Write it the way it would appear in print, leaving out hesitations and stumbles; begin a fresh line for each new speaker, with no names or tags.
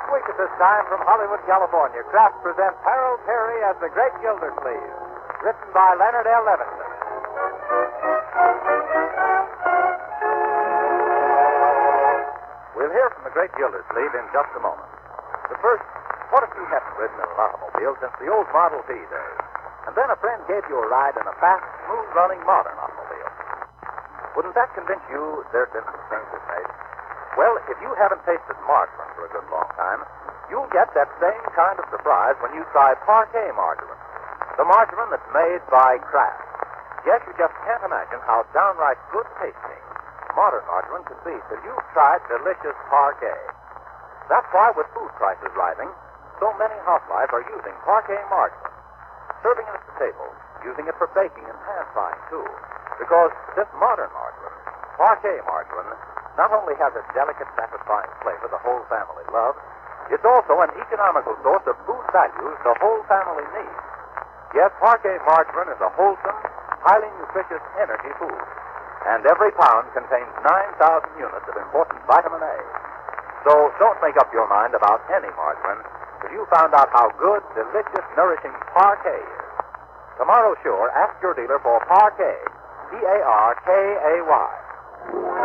week at this time from Hollywood, California, Kraft presents Harold Peary as the Great Gildersleeve, written by Leonard L. Levinson. We'll hear from the Great Gildersleeve in just a moment. But first, what if you hadn't ridden in an automobile since the old Model T days? And then a friend gave you a ride in a fast, smooth-running modern automobile. Wouldn't that convince you there'd been some changes made? Well, if you haven't tasted margarine for a good long time, you'll get that same kind of surprise when you try Parquet margarine. The margarine that's made by Kraft. Yes, you just can't imagine how downright good-tasting modern margarine can be till you've tried delicious Parquet. That's why, with food prices rising, so many housewives are using Parquet margarine. Serving it at the table, using it for baking and pan-frying, too. Because this modern margarine, Parquet margarine, not only has a delicate, satisfying flavor the whole family loves, it's also an economical source of food values the whole family needs. Yes, Parquet margarine is a wholesome, highly nutritious energy food. And every pound contains 9,000 units of important vitamin A. So don't make up your mind about any margarine till you found out how good, delicious, nourishing Parquet is. Tomorrow, sure, ask your dealer for Parquet, P-A-R-K-A-Y.